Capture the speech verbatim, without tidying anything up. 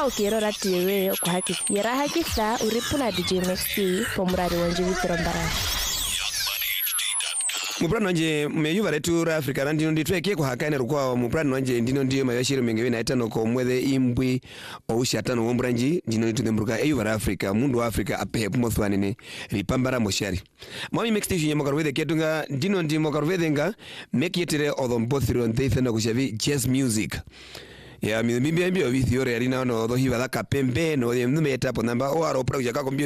Ika ukirora T V kwa haki. Yara haki sa uripuna D J Maxi pomurari wanje Witorombara. Mubrano wanje meyuva letu ra Afrika randi ndi tweke kwa hakaine rukwa mubrano wanje ndino ndiyo mayashiro mengewe na etano ko mwethe imbwi o ushatano wombranji ndino ndi tunemruka eyuva ra Afrika mundu wa Afrika ape pumothwanene ripambara moshari. Mami mixstation ya mokarwethe ketunga ndino ndi mokarwethe nga mekietere odhombothiro ndeithana kushavi jazz music. Ya mimi mbio vithi ore alina no do hiva da kapembe no de meta po namba o aro pro ya ka